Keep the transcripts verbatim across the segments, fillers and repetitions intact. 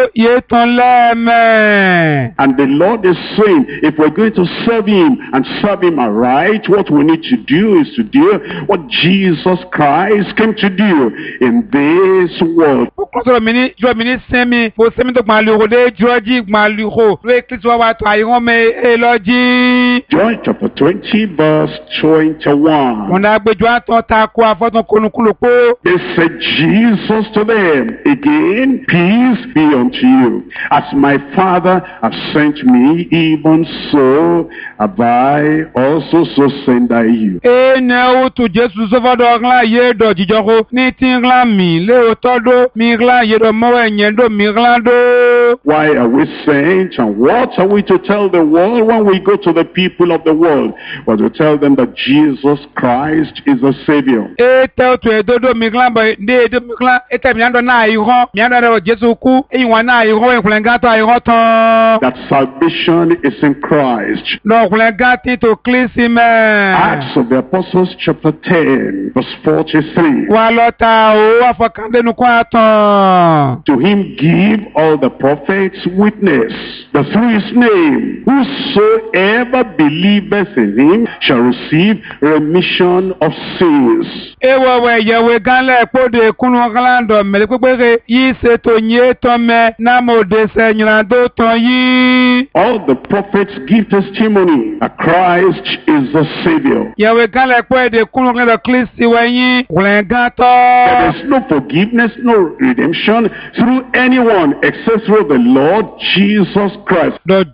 And the Lord is saying, if we're going to serve him and serve him aright, what we need to do is to do what Jesus Christ came to do in this world. John chapter twenty, verse twenty-one. They said Jesus to them, again, peace be unto you. As my Father hath sent me, even so have I also so send I you. Why are we sent, and what are we to tell the world when we go to the people of the world? Well, to tell them that Jesus Christ is the Savior. That salvation is in Christ. Acts of the Apostles chapter ten, verse forty-three. To him give all the prophets witness, that through his name whosoever believeth in him shall receive remission of sins. All the prophets give testimony that Christ is the Savior. There is no forgiveness, no redemption through anyone except through the Lord Jesus Christ. That's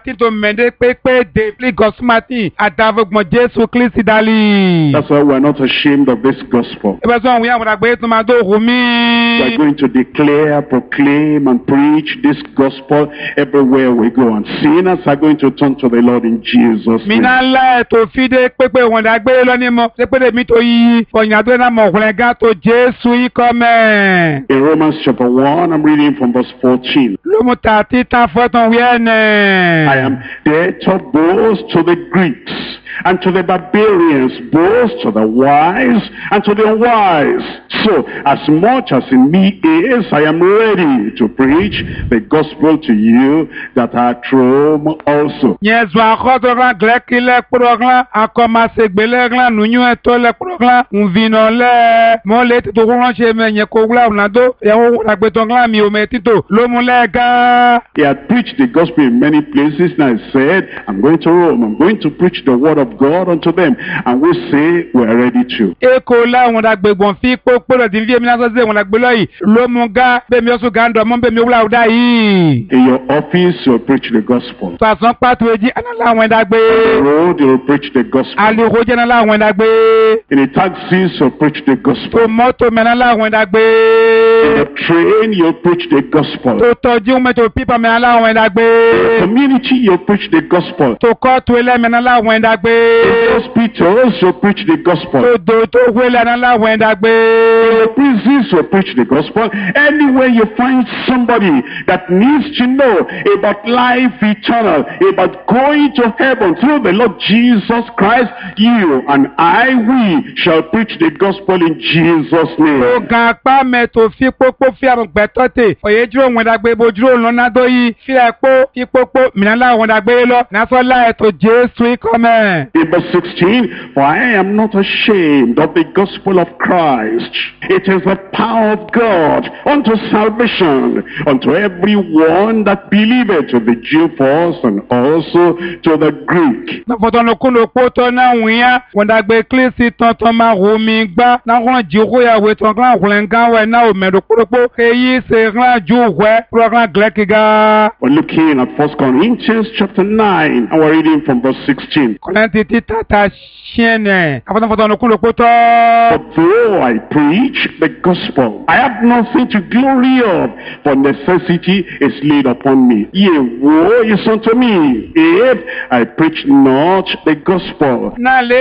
why we're not ashamed of this gospel. We're going to declare, proclaim, and preach this gospel everywhere we go. And sinners are going to turn to the Lord in Jesus' name. In Romans chapter one, I'm reading from verse fourteen. I am debtor both to the Greeks and to the barbarians, both to the wise and to the unwise. So, as much as in me is, I am ready to preach the gospel to you that are at Rome also. He had preached the gospel in many places, and I said, I'm going to Rome, I'm going to preach the word of God unto them, and we say we are ready to. In your office, you'll preach the gospel. On the road, you'll preach the gospel. In the taxis, you'll preach the gospel. In the train, you'll preach the gospel. In the community, you'll preach the gospel. In the hospitals, you'll preach the gospel. In the prisons, you'll preach the gospel. Anywhere you find somebody that needs to know about life eternal, about going to heaven through the Lord Jesus Christ, you and I, we shall preach the gospel in Jesus' name. In verse sixteen, for I am not ashamed of the gospel of Christ. It is the power of God unto salvation, unto everyone that believeth, to the Jew first and also to the Greek. We're looking at First Corinthians chapter nine, and we're reading from verse sixteen. But though I preach the gospel, I have nothing to glory of, for necessity is laid upon me. Yea, woe is unto me, if I preach not the gospel.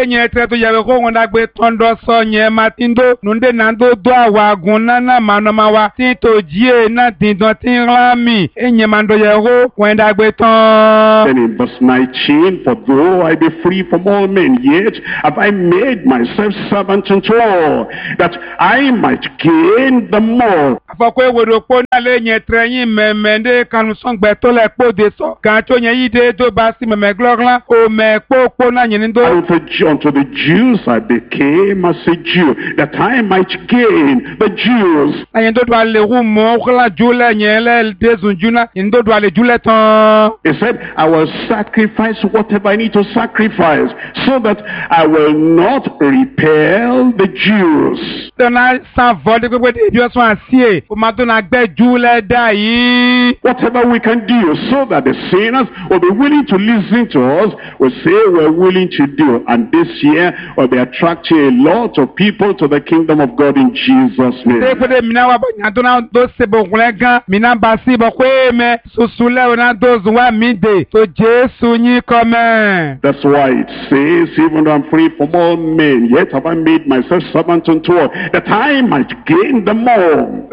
Then in verse nineteen, for though I be free from all men, yet have I made myself servant unto all, that I might gain the more. Afoko ewodo po na le nye treyin memende kanu songbe to le po de so. Kan to nye ide do basi meme glogla o me po po na nye ndo. Unto the Jews I became as a Jew, that I might gain the Jews. Nye ndo dwa le ru mo kla jule nye le dezun juna ndo dwa le jule ton. He said, I will sacrifice whatever I need to sacrifice so that I will not repel the Jews. Whatever we can do so that the sinners will be willing to listen to us, we say we're willing to do. And this year will be attracting a lot of people to the kingdom of God in Jesus' name. That's why it says, even though I'm free from all men, yet have I made myself servant unto all, that I might gain them all.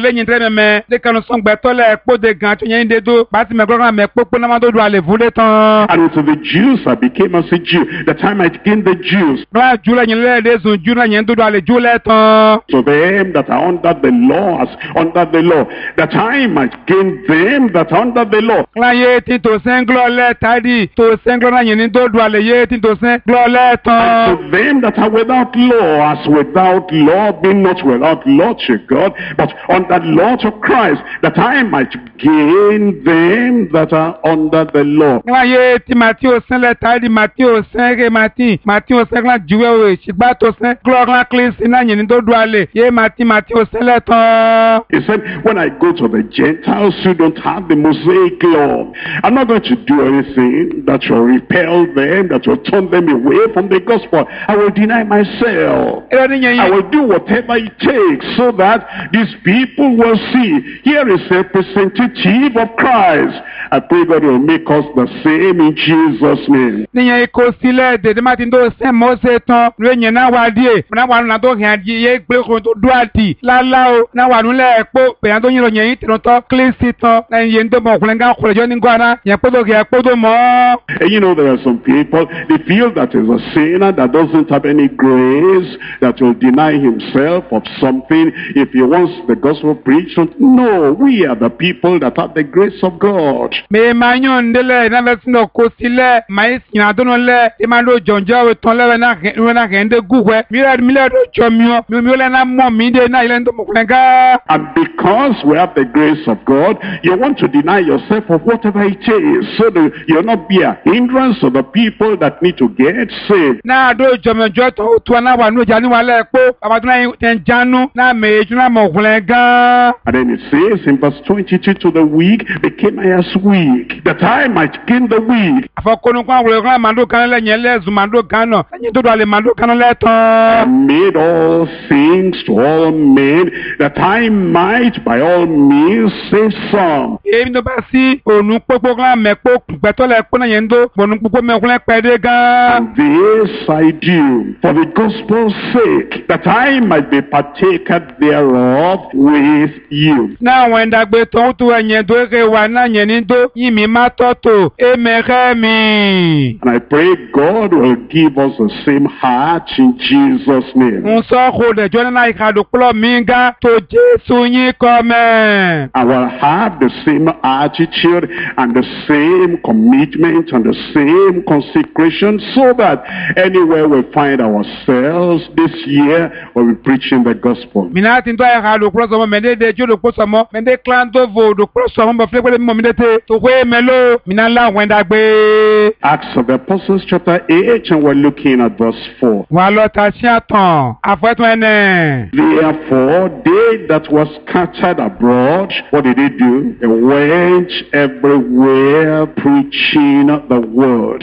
And unto the Jews I became as a Jew, that I might gain the Jews. To them that are under the law, as under the law, that I might gain them that are under the law. And to them that are without law, as without law, being not without law to God, but under law to Christ, that I might gain them that are under the law. He said, when I go to the Gentiles who don't have the Mosaic law, I'm not going to do anything that will repel them, that will turn them away from the gospel. I will deny myself. I will do whatever it takes so that these people will see, here is a representative of Christ. I pray God will make us the same in Jesus' name. And you know, there are some people, they feel that is a sinner that doesn't have any grace, that will deny himself of something if he wants the gospel preached. No, we are the people that have the grace of God. And because we have the grace of God, you want to deny yourself of whatever it is, so that you'll not be a hindrance to the people that need to get saved. And then it says in verse twenty-two, to the weak became I as weak, that I might gain the weak. I made all things to all men, that I might by all means save some. And this I do for the gospel's sake, that I might be partaker thereof with you. Now when that be told to any do and I pray God will give us the same heart in Jesus' name. I will have the same attitude and the same commitment and the same consecration, so that anywhere we find ourselves this year, we'll be preaching the gospel. Acts of the Apostles chapter eight, and we're looking at verse four. Therefore, they that were scattered abroad, what did they do? They went everywhere preaching the word.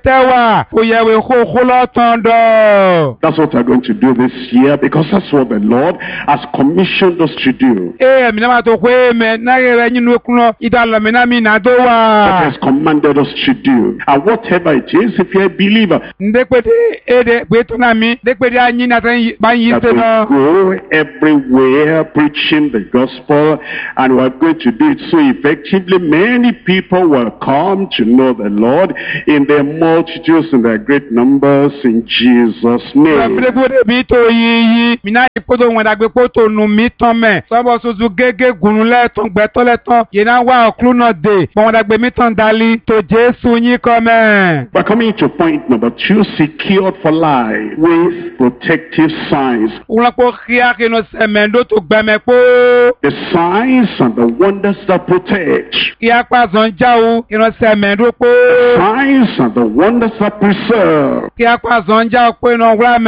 That's what we're going to do this year, because that's what the Lord Lord has commissioned us to do. Eh, mi na ma to kwe me na re nyin no kuno ida lo mi na mi na do That wa. has commanded us to do. And whatever it is, if you're a believer, Ndekpede ede gbe to na mi, dekpede anyi na tan ba yin that se we no. go everywhere preaching the gospel, and we're going to do it so effectively. Many people will come to know the Lord in their multitudes, in their great numbers, in Jesus' name. Ndekpede bi to yiyi, mi na ipodo won da gbe po to nu mi tan me. So bo sozu gege gunun le ton gbe to le ton. Ye na wa oklu no de, bo won da gbe mi tan dali to Jesu yin ko me. We're coming to point number two, secured for life with protective signs. Won po khia ke no semendo to gbe me po. The signs and the wonders that protect. Kia pa zon jawu, ino semendo po. Signs and the wonders that preserve. Kia pa zon jawu po ino wra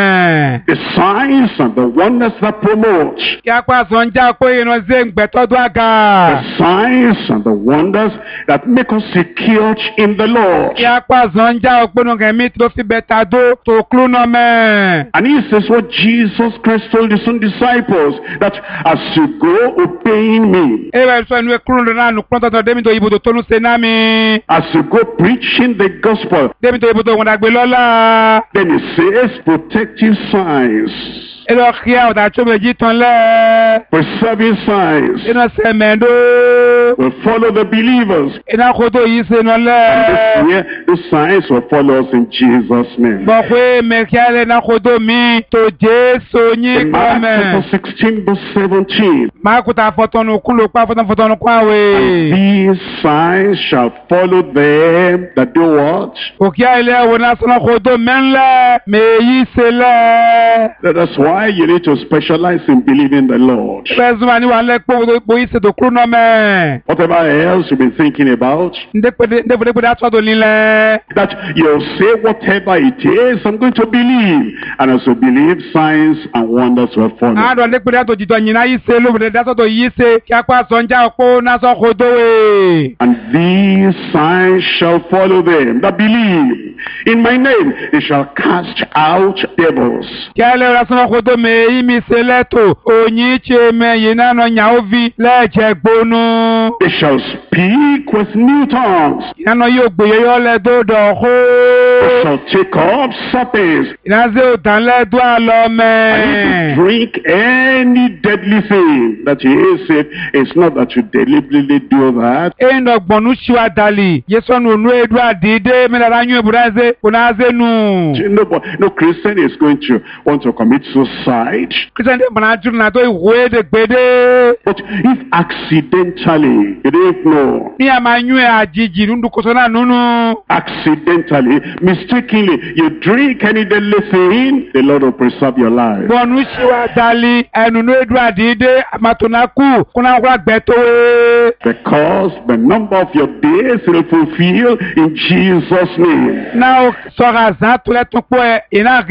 me. The signs and the wonders that promote. Kia pa zon jawu po ino zengbe to do The aga. signs and the wonders that make us secured in the Lord. Kia pa zon jawu po no gemi to fi beta do to klu no me. And this is what Jesus Christ told his own disciples, that as you go obeying me, Ewe so enu klu no na nu pronto to demi to ibudo to nu se na mi. as you go preaching the gospel, Demi to ibudo won da gbe lola. then it says protective signs, Elo khia o da cho meji ton le. preserving signs Ino semendo. will follow the believers. Ina kodo yi se no And le. this year, the signs will follow us in Jesus' name. Bo kwe me kiale na kodo mi to Jesu In yin ko Mark me. chapter sixteen, verse seventeen, Ma kuta fotonu kulo pa foton fotonu kwa we. these signs shall follow them that do what? Okia ile wo na sono kodo menle me yi se le. That's why you need to specialize in believing the Lord. Bezuma ni wa le po po yi se do kru no me. Whatever else you've been thinking about, Ndepede ndepede ato do ni le. that you'll say whatever it is, I'm going to believe. And as you believe, signs and wonders will follow. Ado ndepede ato jito nyina yi se lo de ato do yi se ki akwa sonja opo na so kodo we. And these signs shall follow them that believe. In my name, they shall cast out devils. Kiale ra sono kodo me yi mi se leto onyi che me yina no nya ovi le je gbonu. They shall speak with new tongues. Ina no yo gbe yo le do do They ho. shall take up serpents. Ina ze o dan le do alo And if me. you drink any deadly thing, that is it, it's not that you deliberately do that. Endo gbonu shiwa dali. Yeso no nu edu adide me la nyu eburaze kuna ze nu. No, no Christian is going to want to commit suicide. Christian de bana juru na to iwe de gbede. But if accidentally, you didn't know, Ni ama nyu e ajiji ndu koso na nunu. accidentally, mistakenly, you drink any deadly thing, the Lord will preserve your life. Gbonu shiwa dali enu nu edu adide matuna ku kuna kwa gbeto we. Because the number of your days will fulfill in Jesus' name. Na o sora za to le tun po e ina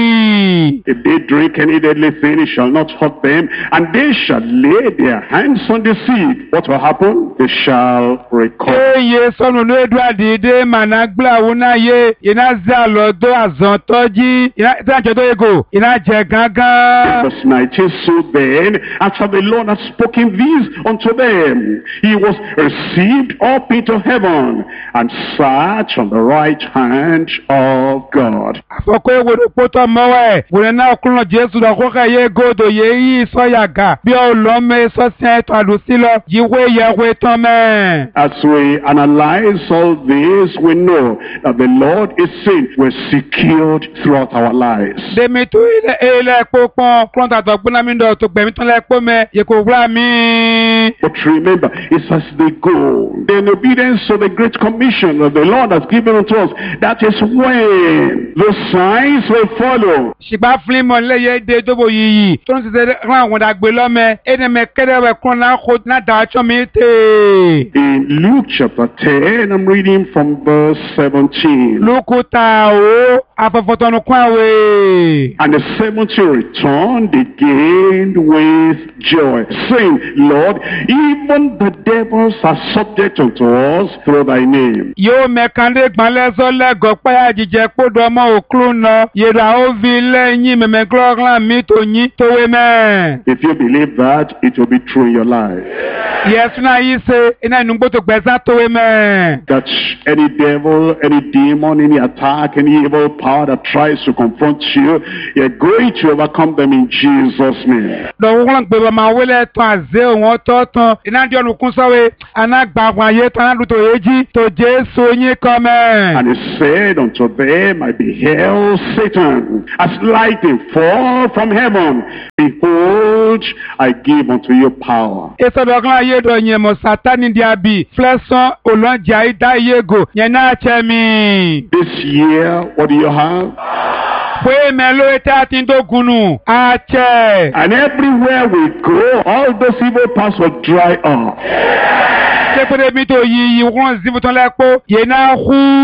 gendi. If they drink any deadly thing, it shall not hurt them, and they shall lay their hands on the sick. What will happen? They shall recover. Eye sonu nu edu adide mana gba una ye ina za lodo azan toji ina ta jodo ego ina je gangan. Verse nineteen, so then, after the Lord had spoken these unto them, he was received up into heaven and sat on the right hand of God. Afoko ewodo poto mowe wure na okunlo Jesu do ko ka ye godo ye yi so yaga bi o lo me so se to adusi lo yiwe ye we to me. As we analyze all this, we know that the Lord is saying we're secured throughout our lives. Demi to ile ile popon konta to gbona mi do to gbemi ton le po me ye ko wra mi. But remember, it's as they go, in obedience to the Great Commission that the Lord has given unto us, that is when the signs will follow. Shiba flimo le ye de dobo yiyi ton se ran won da gbe lo me ene me kede we kon na ko na da cho mi te. In Luke chapter ten, I'm reading from verse seventeen. Lukuta o afọfọtọnu kún àwẹ̀. And the seventy returned again with joy, saying, Lord, even the devils are subject unto us through thy name. Yóò mẹ́kàndé gbalẹ́sọ lẹ́gọ̀ọ́ pé àjìjẹ́ kódò ọmọ òkúrú nà yẹ̀dà ó fi lẹ́yìn mẹ̀mẹ́gbọ́n mi tó yín tó wé mẹ́. If you believe that, it will be true in your life. Yẹ̀sùn náà yìí ṣe iná ìnúgbò tó gbẹ̀sán tó wé mẹ́. That any devil, any demon, any attack, any evil power that tries to confront you, you're going to overcome them in Jesus' name. Dọ̀wọ́ wọn gbé bọ́ máa wọlé tán àzé òun ọ̀tọ̀ tán iná díẹ̀ nùkún sọ́wé anágbàgbọ́n ayé tán àdúgbò èjì tó Jésù yín kọ́ mẹ́. And he said unto them, I beheld Satan as lightning fall from heaven. Behold, I give unto you power. Ìsọdọ̀ kan ayé dọ̀ yẹn mọ̀ Sátánì di àbí flẹ́sán olóńjà ìdá yégo yẹn náà chẹ́ mi. This year, what do you have? Fue melo eta tindo gunu. Ache. And everywhere we go, all those evil powers will dry up. Sekode mito yi yi won zibuton lepo ye na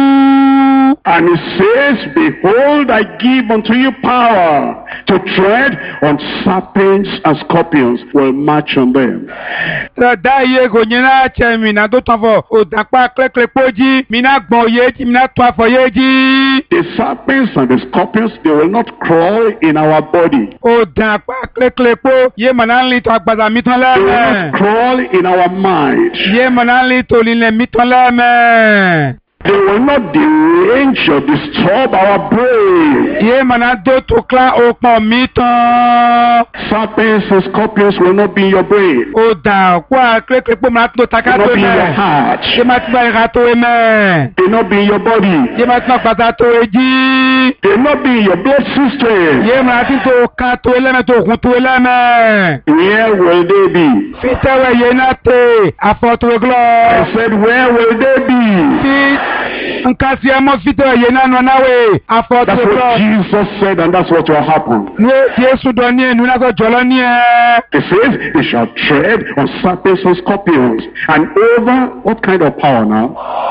hu. And it says, behold, I give unto you power to tread on serpents and scorpions. Will march on them. Da ye go nyina chemi na do tofo o dapa klekle poji mina gbon yeji mina to afo yeji. The serpents and the scorpions, they will not crawl in our body. O dapa klekle po ye manali to agbaza miton They will le. not crawl in our mind. Ye manali to lile miton le me. They will not derange or disturb our brain. Ye manado to kla okpon miton. Serpents and scorpions will not be in your brain. O da kwa klekle po ma to They will takato not be in your me. heart. Ye matba irato me. They will not be in your body. Ye matna pata to eji. They will not be in your blood system. Ye mati to ka to eleme to kun to eleme. Where will they be? Fitewe ye na te afoto I glo. said, where will they be? Si nkasi amo fitewe ye na no nawe afoto That's what glo. Jesus said, and that's what will happen. Ni Yesu do ni enu na ko jolo ni e. He says, they shall tread on serpents and scorpions. And over what kind of power now?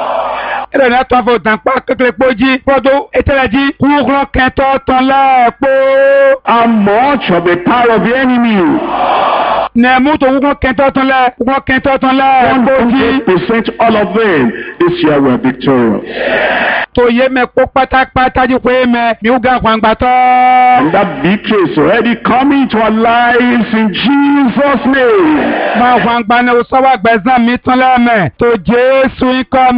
Ere na to afo dan pa kekele poji podo eteleji kuro kento ton le po. How much of the power of the enemy? Ne mu to kuro kento ton le kuro kento ton le one poji. hundred percent all of them. This year we are victorious. To ye me ko pátápátá ji pe me mi uga kwangba to. And that victory is already coming to our lives in Jesus' name. Ma kwangba ne o so wa gbezan mi ton le me to Jesu iko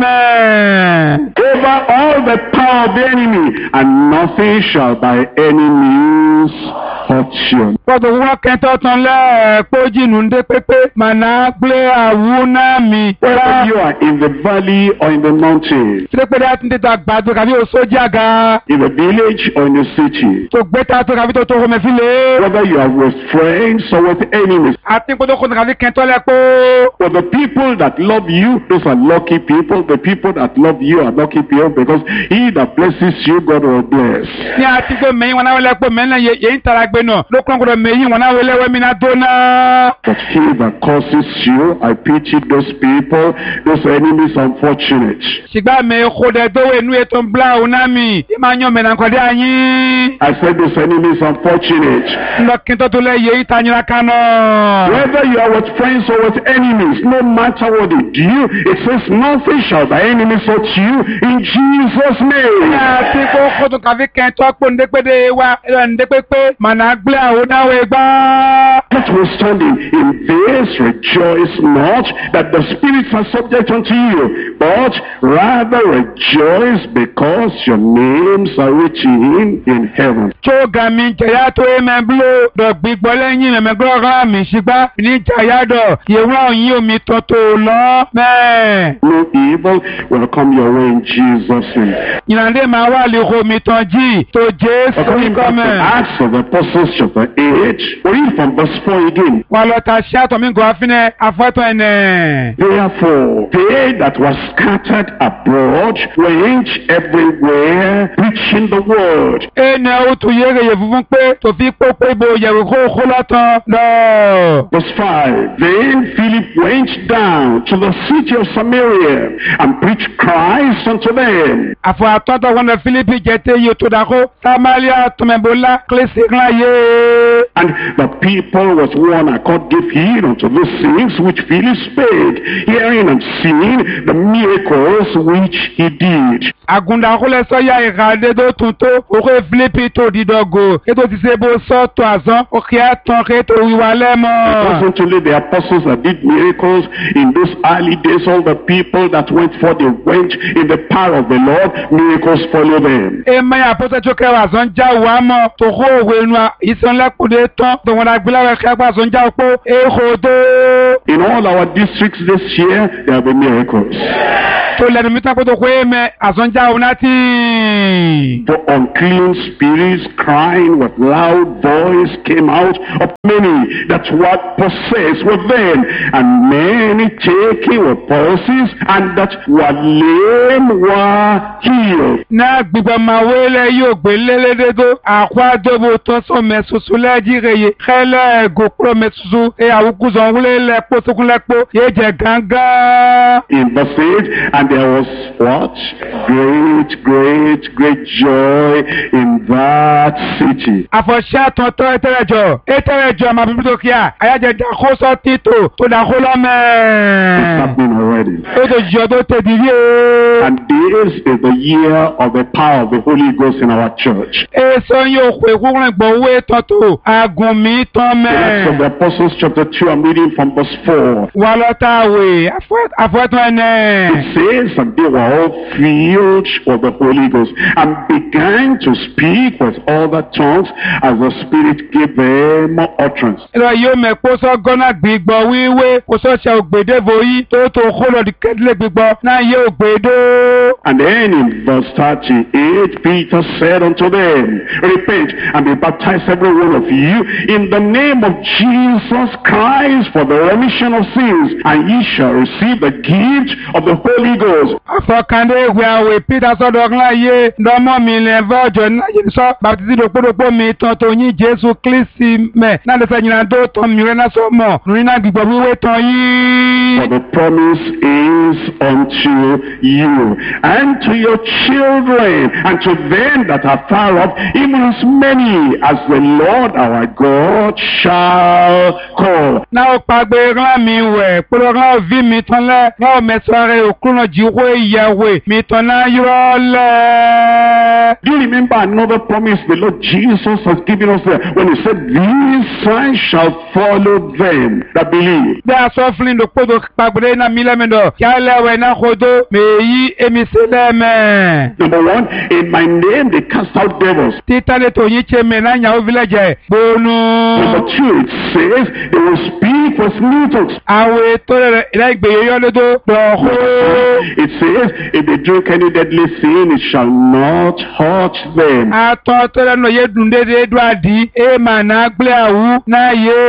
me. Over all the power of the enemy, and nothing shall by any means hurt you. Podo wo kento ton le poji nu nde pepe mana gble awuna mi. Whether you are in the valley or in the mountain, Tire pe da tinde ta gbadu kabi o soja ga. in the village or in the city, To gbeta to kabi to to me file. whether you are with friends or with enemies, Ati podo ko kabi kento le po. for the people that love you, those are lucky people. The people that love you are lucky people, because he that blesses you, God will bless. Ni ati go me wana wele po me na ye ye ntaragbe no. Lo kon ko me yin wana wele we mi na dona. But he that curses you, I pity those people, those enemies unfortunate. Sigba me ko de do we nu eton bla onami. E ma yan me na ko de ayin. I said those enemies unfortunate. Lo kinto to le ye itanyira kano. Whether you are with friends or with enemies, no matter what they do, it says nothing shall by enemies hurt you in Jesus' name. Ati ko ko to kabi kento po nde pe de wa e nde pe pe mana gble awona we gba. Notwithstanding, in this rejoice not that the spirits are subject unto you, but rather rejoice because your names are written in heaven. Choga mi jaya to e me blo do gbigbo leyin me me gbo ra mi sigba ni jaya do ye wa yin omi to to lo me. No evil will come your way in Jesus' name. Yinande ma wa le ho mi ton ji to Jesu According ko to me. Acts of the Apostles chapter eight, we read from verse four again. Wà lọ ta ṣé àtọ̀ mi gò àfinẹ̀ àfọ́tọ̀ ẹ̀nẹ̀. Therefore, they that were scattered abroad went everywhere preaching the word. Ẹnẹ̀ o tún yéèrè yẹ funfun pé tó fi pópó ibo yẹ̀wò kó kó lọ́tàn lọ. Verse five, then Philip went down to the city of Samaria and preached Christ unto them. Àfọ̀ àtọ́tọ̀ wọn lọ Fílípì jẹ́tẹ́ yìí tó dàkó Samaria tọmẹ̀bọ́lá kílẹ̀sì ńlá yé. And the people was one accord gave heed unto those things which Philip spake, hearing and seeing the miracles which he did. Àgùndà kúlẹ̀ sọ́yà ìhàdé tó tún tó òkè Fílípì tó dídọ̀gò ètò ti ṣe bó sọ́tọ̀ àzán òkè àtàn ètò ìwà lẹ́mọ̀. It wasn't only the apostles that did miracles in those early days. All the people that went forth, they went in the power of the Lord. Miracles follow them. Èmi àpótẹ́ tó kẹwàá àzán já wà mọ́ tó kó òwe nu ìsànlẹ́kùnrin tán tó wọn àgbéláwẹ̀ kẹgbà àzán já òpó èkó tó. In all our districts this year, there will be miracles. Tó lẹ́nu mi tán kó tó kó èmi àzán já òun láti. For unclean spirits crying with loud voice came out of many that were possessed with them, and many taken with palsies, and that were lame were healed. Náà gbígbọ́ máa wélé yóò gbé lélédédó àkwádóbò tó sọ mẹ́sùsù lẹ́jìrèyè kẹ́lẹ́ gòkúrò mẹ́sùsù ẹ̀ àwùkúzọ̀ wúlé lẹ́pọ̀ tókúnlẹ́pọ̀ yé jẹ gángan. In verse eight, and there was what? Great, great, great joy in that city. Àfọ̀ṣẹ́ àtọ̀tọ̀ ẹ̀tẹ̀rẹ̀jọ ẹ̀tẹ̀rẹ̀jọ máa bíbí tó kíá àyájẹ dàkó sọ títò tó dàkó lọ́mẹ́. It's happening already. Ó tó jọ tó tẹ̀dí rí o. And this is the year of the power of the Holy Ghost in our church. Èso yóò pè kúrò gbọ̀wé tọ́tò àgùnmí tán The Acts mẹ́. of the Apostles chapter two, I'm reading from verse four. Wà lọ́tàwé àfọ̀tọ̀ ẹ̀nẹ̀. It says that they were all filled with the Holy Ghost and began to speak with other tongues as the Spirit gave them utterance. Ẹ̀rọ yóò mẹ́ kó sọ gọ́nà gbígbọ́ wíwé kó sọ ṣe ògbédèvò yìí tó tó kó lọ kẹ́lẹ́ gbígbọ́ náà yé ògbédó. And then in verse thirty-eight, Peter said unto them, repent and be baptized every one of you in the name of Jesus Christ for the remission of sins, and ye shall receive the gift of the Holy Ghost. Àfọ̀kàndé ìwé àwẹ̀ Peter sọ́dọ̀ ńlá yé lọ́mọ mi lẹ́fẹ́ ọjọ́ náà yé sọ bàtìsí dòpódòpó mi tán tó yín Jésù Kristi mẹ́ náà lè fẹ́ yìnyín tó tán mi rẹ́ náà sọ mọ̀ lórí náà gbígbọ́ wíwé tán yìí. For the promise is unto you, and to your children, and to them that are far off, even as many as the Lord our God shall call. Náà ó pàgbé rán mi wẹ̀ pẹ̀lú rán òbí mi tán lẹ́ rán mẹ́sàn-án òkúrò jíwé ìyẹ̀wé mi tán náà yọ̀ lẹ́. Do you remember another promise the Lord Jesus has given us there when he said, these signs shall follow them that believe? Bí a sọ fún ìdòkpódò pàgbé náà mi lẹ́mẹ̀dọ̀ kí á lẹ́wẹ̀ náà kodó mèyí èmi sí lẹ́mẹ̀. Number one, in my name they cast out devils. Títà lè tó yín ṣe mẹ́ náà yàwó fílẹ̀jẹ̀ gbónú. Number two, it says they will speak with new tongues. Àwọn ètò rẹ̀ ìlẹ́gbẹ̀ẹ́ yọ́ lódó dọ̀kó. It says, if they drink any deadly thing, it shall not hurt them. Àtọ̀ tó lẹ́nu yé dùn dédé dùn àdí èèmà náà gbé àwú náà yé.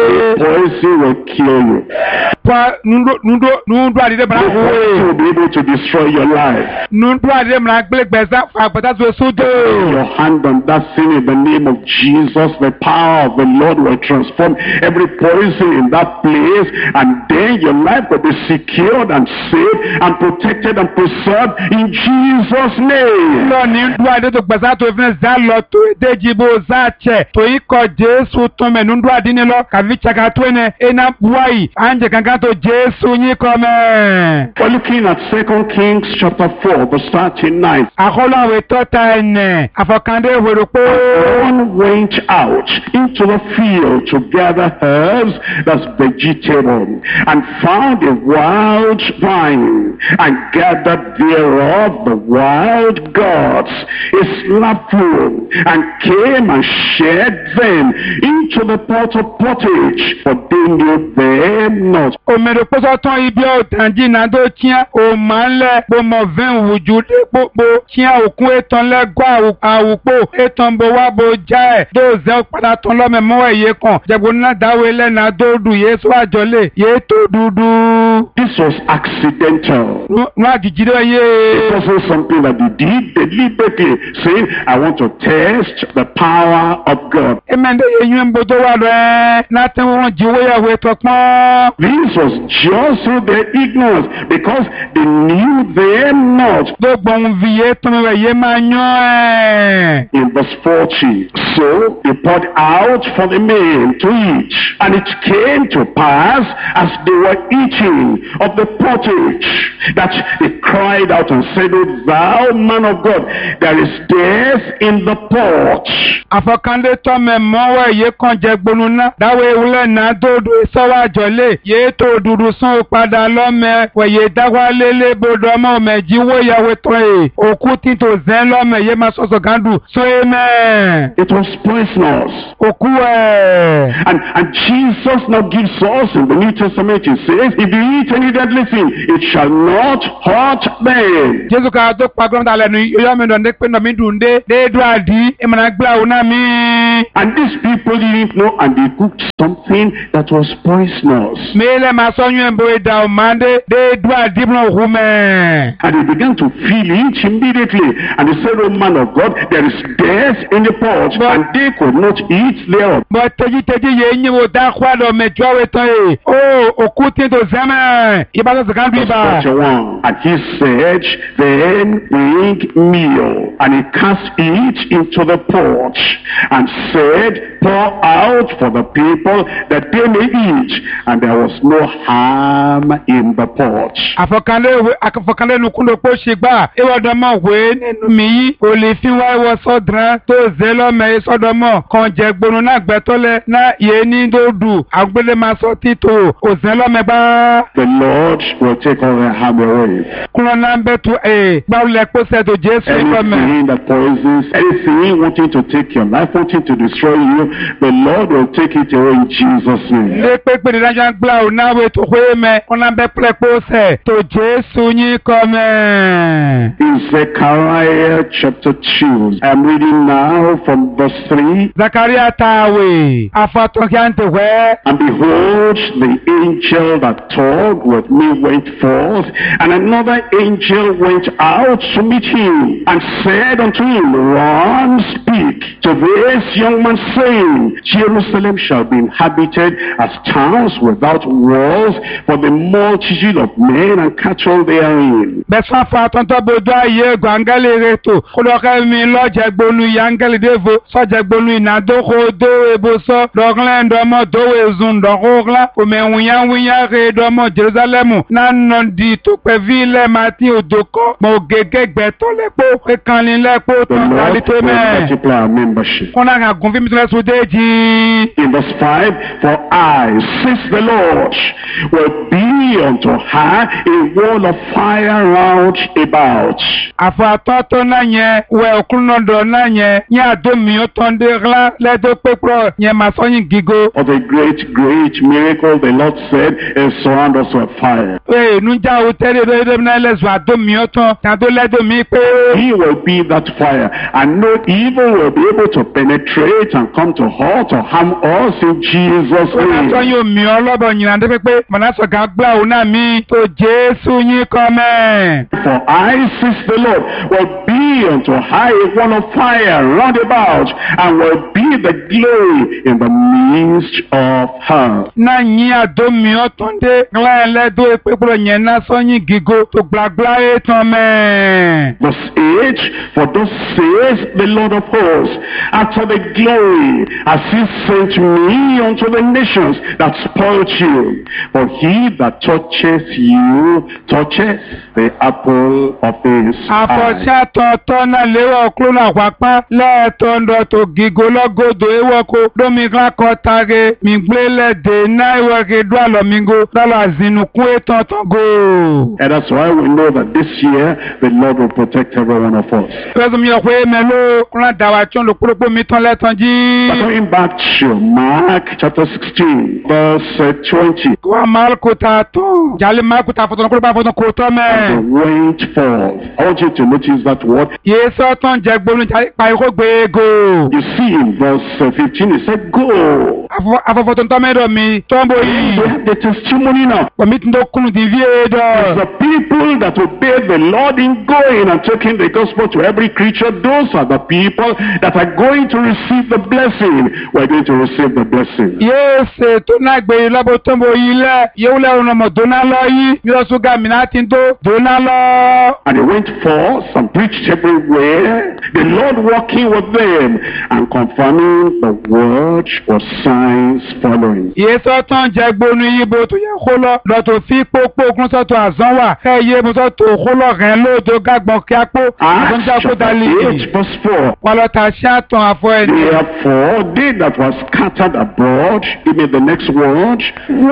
Poison will kill you. Pa nùdó àdí dé bàrà Poison wúwe. will be able to destroy your life. Nùdó àdí dé bàrà gbé gbẹ̀sà àgbàtà tó sódò. Your hand on that thing in the name of Jesus, the power of the Lord will transform every poison in that place, and then your life will be secured and saved and protected and preserved in Jesus' name. Lọ ní nùdó àdí tó gbẹ̀sà tó fi zá lọ tó èdèjì bó zá tsẹ̀ tó ikọ̀ Jésù tó mẹ́ nùdó àdí ni lọ kàfi tsaka tó ẹnẹ ẹnà buwayi ànjẹ kankan tó Jésù yín kọ́ mẹ́. We're looking at Second Kings chapter four, verse thirty-nine. Àkọlù àwọn ètò ta ẹnẹ àfọ̀kàndé ìwèrò pé. One went out into the field to gather herbs, that's vegetable, and found a wild vine, and gathered thereof the wild gods, a slapful, and came and shed them into the pot of pottage, for they knew them not. òmèrè pọ́sọ́tán ibi ọ̀tànjì náà tó tíá òmà ńlẹ̀ gbọmọ vẹ́n wùjú dé pópó tíá òkun ètàn lẹ́gọ́ àwùpò ètàn bó wá bó já ẹ̀ dóòzẹ́ padà tán lọ́mẹ̀ mọ́ ẹ̀yẹ kan jẹ̀gbọ́n náà dáwọ́ lẹ́nà dóòdù yé sọ àjọlé yé tó dúdú. This was accidental. Nú àjèjì rẹ̀ yé. It wasn't something that they did deliberately, saying, I want to test the power of God. Emende yeyun bodo wa rẹ̀ láti wọ́n jíwéyàwó ètò pọ́n. This was just through their ignorance, because they knew them not. Gbogbo ohun fi yé tán rẹ̀ yé máa yán ẹ̀. In verse forty, so they poured out for the men to eat, and it came to pass as they were eating of the pottage that they cried out and said, O thou man of God, there is death in the pot. Àfọkàndé tọ́mẹ̀ mọ́wọ́ yé kan jẹ gbónú náà. Dáwọ́ ewúlẹ̀ náà dòdò sọ́wọ́ àjọlé. Yé tó dúdú sán padà lọ́mẹ̀. Wẹ̀yẹ dáwọ́ lélẹ̀ bodò ọmọ mẹ̀jí wó ìyàwó tán ẹ̀. Òkú títò zẹ́ lọ́mẹ̀ yé máa sọ̀sọ̀ gàdù. So amen. It was poisonous. Òkú ẹ̀. And, and Jesus now gives us in the New Testament, he says, if you eat any deadly thing, it shall not hurt them. Jésù ká tó pa gbọ́dọ̀ lẹ́nu yóò mi dọ̀ndé pé nọ̀mí dùn dé. Déédú àdí ìmọ̀nà gbà òun náà mi. And these people didn't know, and they cooked something that was poisonous. Mele máa sọ́yún ẹ̀bùn ìdá òmàdé déédú àdí ìbùnà òhun mẹ́. And they began to feel it immediately. And they said, O man of God, there is death in the pot, but, and they could not eat thereof. But tẹ́jí-tẹ́jí yé ń yíwò dá kwádọ̀ mẹ́jọ́ wẹ̀ tán yìí. Ó òkú tí tó zẹ́mẹ̀. Ìbá tó sọ̀kan bí bá. And he said, then bring meal. And he cast it into the pot, and said, pour out for the people that they may eat. And there was no harm in the pot. Àfọ̀kànlé nukúndò pọ̀ ṣe gbà. Ìwọ̀dọ̀mọ̀ wé nínú mi yí. Kò lè fi wá ìwọ sọ́dran tó zé lọ́mẹ̀ sọ́dọ̀mọ̀. Kan jẹ gbónú náà gbẹ́tọ́lẹ̀ náà yé ní dòdù. Àgbélé máa sọ títò. Òzẹ́ lọ́mẹ̀ bá. The Lord will take all the harm away. Kúrò náà ń bẹ́ tu ẹ̀. Gbáwulẹ̀ pọ̀ sẹ́dọ̀ Jésù lọ́mẹ̀. Anything that poisons, anything wanting to take your life, wanting to destroy you, the Lord will take it away in Jesus' name. Lé pépé ìdájọ́ gbà ò náà wé tó wé mẹ́. Kúrò náà bẹ́ pẹ́lẹ́ pọ̀ sẹ̀. Tó Jésù yín kọ́ mẹ́. In Zechariah chapter two, I'm reading now from verse three. Zachariah táwé. Afọ́tọ́ kí á ń tẹ̀wẹ́. And behold, the angel that talked with me went forth, and another angel went out to meet him, and said unto him, Run, speak to this young man, saying, Jerusalem shall be inhabited as towns without walls, for the multitude of men and cattle therein. Bẹ́sán fún àtọ́ntọ́ bójú ayé gbàngẹ́lì rètò, kúlọ́kẹ́ mi lọ́jẹ̀gbónú yangẹ́lì défo, sọ́jẹ̀gbónú ìnàdókò dówó ebosọ́, dọ́glẹ́ ndọ́mọ́ dówó ezun dọ́gọ́glá, òmẹ̀wùnyáwùnyá rè dọ́mọ́ Jerusalemu, nánà di tó pẹ́ vílẹ̀ máa ti òdòkọ́, mọ̀ gẹ́gẹ́ gbẹ̀tọ́ lẹ́pọ̀, kékanlin lẹ́pọ̀ tó ń tàbí tó mẹ́. Kọ́nà àgùn fíìmù tó lẹ́sùn déjì. In verse five, for I, says the Lord, will be unto her a wall of fire round about. Àfọ̀ àtọ́tọ́ náà yẹn, wẹ̀ òkúnnọ̀dọ̀ náà yẹn, yẹn àdómi ó tán dé rán lẹ́dọ̀ pépọ̀ yẹn máa sọ́yìn gígo. Of a great, great miracle, the Lord said, is surround us with fire. Ee, nújà ó tẹ́lẹ̀ lórí náà lẹ́sùn àdómi ó tán, tàdó lẹ́dọ̀ mi pé. He will be that fire, and no evil will be able to penetrate and come to hurt or harm us in Jesus' name. Ọ̀nà yóò mi ọlọ́bọ̀ yìnyín àti pé mọ̀nàṣọ̀gá gbà òun náà mi tó Jésù yín kọ́ mẹ́. For I, says the Lord, will be unto her a wall of fire round about, and will be the glory in the midst of her. Náà yín àdómi ọ̀tún dé ńláńlẹ́dọ̀ pépọ̀ yẹn náà sọ́yìn gígo tó gbàgbá ètò mẹ́. Verse eight, for thus says the Lord of hosts, after the glory, as he sent me unto the nations that spoiled you. For he that touches you touches the apple of his eye. Àfọ̀ṣà tọ̀tọ̀ náà léwọ̀ kúrò náà pápá lẹ́ẹ̀tọ́ndọ̀ tó gígo lọ́gọ́dọ̀ ewọ́kọ̀ lómìnira kọ́tàgé mìgbélẹ̀dẹ̀ náà ìwọ̀kẹ̀ dúàlọ́mìngò lọ́lọ́ àzínukú ètò ọ̀tọ̀gò. And that's why we know that this year the Lord will protect every one of us. Pẹ̀sùn mi ọ̀pẹ́ mẹ́lò kúrò dáwà tí ó ń lò púròpó mi tán lẹ́tàn jí. But coming back to Mark chapter sixteen, verse uh, twenty. Kwa Marko ta to. Jale Marko ta fọtọ kúrò bá fọtọ kò tọ́ mẹ́. And they went forth. I want you to notice that word. Yéésù tó ń jẹ gbóni pa ikó gbé go. You see in verse uh, fifteen, it said, go. Afọfọtọ ntọ́ mẹ́rọ mi tó ń bọ̀ yìí. They have the testimony now. Omi tí ń tó kunu di vie It's dọ̀. the people that obey the Lord in going and taking the gospel to every creature. Those are the people that are going to receive the blessing. We're going to receive the blessing. Yéésù tó náà gbé lọ́bọ̀ tó ń bọ̀ yìí lẹ̀. Yéwù lẹ́rù ọmọ dóná lọ yìí. Yóò sún gàmì náà ti ń tó dóná lọ. And they went forth and preached everywhere, the Lord walking with them and confirming the word with signs following. Yéésù tó ń jẹ gbóni yìí bó tó yẹ kó lọ. Lọ́tò fi pópó kún sọ́tò àzán wà. Ẹ yé mo sọ́tò kó lọ rẹ̀ lóòótọ́ gàgbọ́n kí á pó. Acts chapter eight verse four. Wàlọ́tà ṣé àtàn àfọ ẹni. Therefore, they that were scattered abroad, even the next word,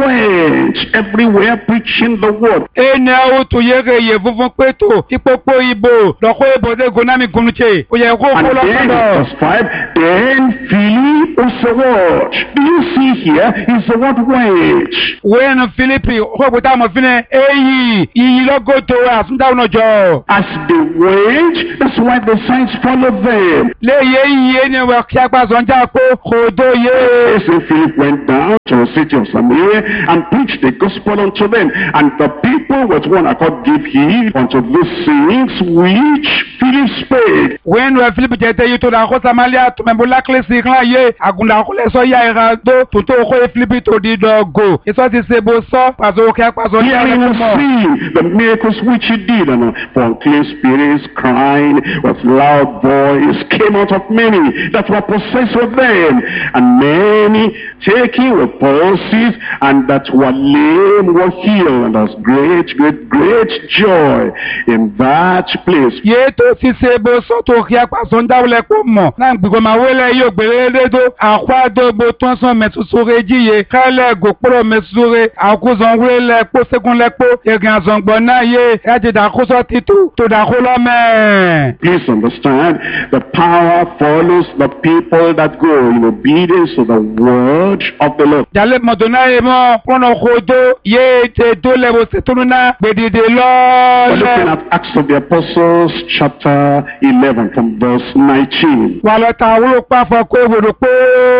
went everywhere preaching the word. Ene o to yere ye funfun pe to ipopo ibo lọ́kọ́ ibo de gonami gunuche o yẹ kó And kó then, lọ́kọ́dọ̀. verse five, then Philip was the word. Do you see here? Is the word went. Wẹ́nu Filipi kókò tá a mọ̀ fínẹ̀ èyí iyì lọ́gọ́tò àtúndáwọn ọjọ́. As they went, that's why the signs followed them. Léyé iye ni wọ́n kí apá sọ̀njà kó kòdó yé. So Philip went down to the city of Samaria and preached the gospel unto them. And the people with one accord gave heed unto these things which Philip spake. Wẹ́nu Filipi jẹ́ tẹ́ yìí tó dà kó Samaria tó mẹ́bó lákìlẹ̀ sí kan yé àgùndà kó lè sọ yá ìhà dó tó tó kó Filipi tó di dọ̀gò. Ìsọ́ ti ṣe bó sọ pàṣẹ òkè apá sọ ní Here àrẹ you tó will mọ̀. see the miracles which he did, and for unclean spirits crying with loud voice came out of many that were possessed with them, and many taking with palsies and that were lame were healed, and there was great, great, great joy in that place. Yé tó ti ṣe bó sọ tó kí apá sọ ń dáwọlẹ̀ kó mọ̀. Náà gbogbo máa wọlé yóò gbèrè lédò. Àkwádógbò tó ń sọ mẹ́tútúre jíye. Kálẹ̀ gòpóró mẹ́tútúre. Àkóso wọlé kó ségun lẹ́pọ̀. Èrìn àzọ̀ngbọ̀n náà yé. Ẹ̀jẹ̀ dàkóso títú tó dàkó lọ́mẹ́. Please understand, the power follows the people that go in obedience to the word of the Lord. Jàlẹ̀ mọ̀tò náà yé mọ́. Kúrọ̀nà kòdó yé tè tó lẹ́wọ̀ sétónú náà. Gbèdìdè We're looking lọ́ọ̀lẹ̀. at Acts of the Apostles chapter eleven from verse nineteen. Wàlọ́ta wúlò pàfọ́ kó wòlò pé.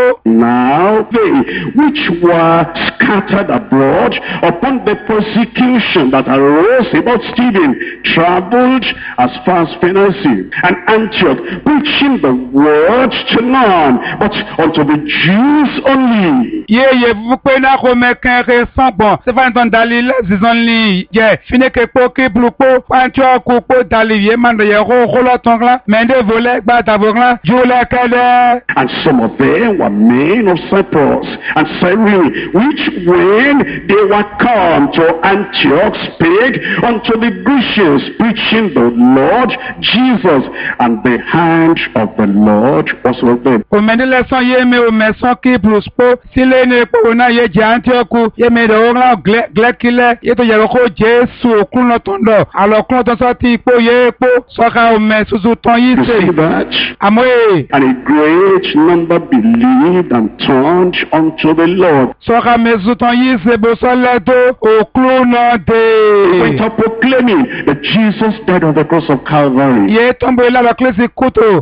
Now they which were scattered abroad upon the persecution that arose about Stephen traveled as far as Phoenicia and Antioch, preaching the word to none, but unto the Jews only. Yeye vupe na ko mekere sangbon Stefan ton dali lezizon li ye fineke po ke blupo pancho ko po dali ye mande ye ro rolo tongla mende vole gba tabogla jule kede. And some of them were men of Cyprus and Cyrene, which when they were come to Antioch spake unto the Grecians, preaching the Lord Jesus, and the hand of the Lord was with them. O mende leson ye me o meson ki bluspo sile ne po na ye je Antioch ye me de ora glekile ye to ye ko Jesu okun lo tondo alo kun to so ti po ye po so ka o me susu ton yi You see se that? amoye And a great number believed and turned unto the Lord. so ka me su ton yi se bo so le to okun no Went de up proclaiming that Jesus died on the cross of Calvary. ye tombo la la klesi kuto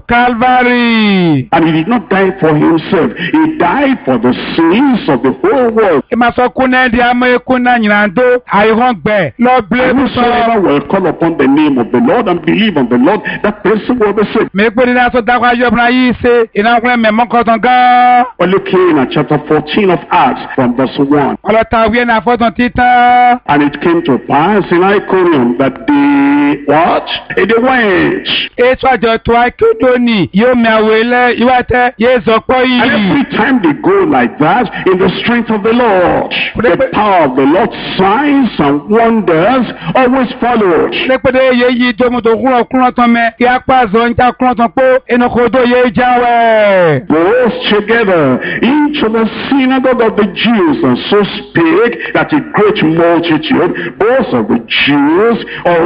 Calvary And he did not die for himself. He died for the sins of the whole world. e ma so kunne di amo kunna nyando ai hon gbe lo ble And bu so whosoever will call upon the name of the Lord and believe on the Lord, that person will be saved. me pe ni na so da kwa yo bra yi se ina kun me mo ko ton gan We're looking at chapter fourteen of Acts from verse one. olo ta wi na foton titan And it came to pass in Iconium that they, what? Eh, They went. e so ajo to akedoni yo me awele iwate ye so po And yi every time they go like that, in the strength of the Lord, the power of the Lord, signs and wonders always followed. lepede ye yi to mo to kun kun ton me ki apa zo nta kun ton po eno ko do ye jawe Both together into the synagogue of the Jews, and so spake that a great multitude, both of the Jews also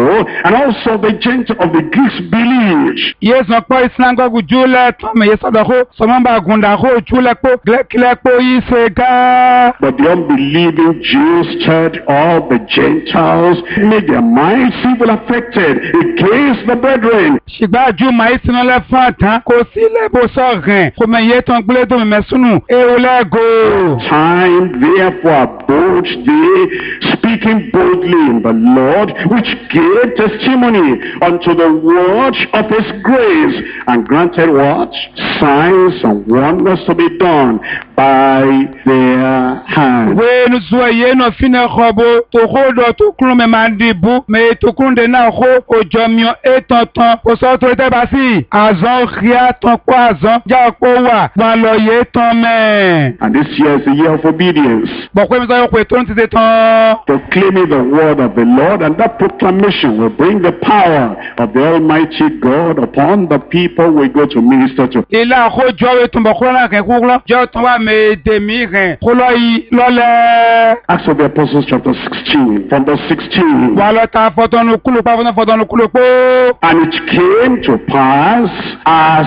people and also the Gentiles of the Greeks believed. Yesu kpo sinagogu jule tome Yesu dako somamba gunda ho jule kpo kile kpo isega. But the unbelieving Jews stirred all the Gentiles, made their minds evil affected against the brethren. Shigba ju mai sinu le fatan ko si le bo so rin ko me ye ton gble do me sunu e o le go. Time therefore abode they, speaking boldly in the Lord, which gave testimony unto the word of his grace, and granted what? Signs and wonders to be done by their hands. When so ye no fine khobo to hodo to klume mandibu me to kunde na ho ojomio etonton ko so to te basi azon khia ton ko azon ja ko wa wa lo ye ton me. And this year is the year of obedience. Bo ko mi so ko ton ti ton Proclaiming the word of the Lord, and that proclamation will bring the power of the Almighty God upon the people we go to minister to. Ila ho jowe ton bo ko na ke ku lo jo ton wa me de mi ren ko lo yi lo le. Acts of the Apostles chapter sixteen, from verse sixteen. Wa lo ta fotonu kulu pa fotonu kulu po. And it came to pass as